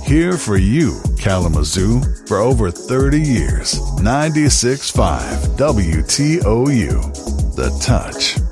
Here for you, Kalamazoo, for over 30 years. 96.5 WTOU. The Touch.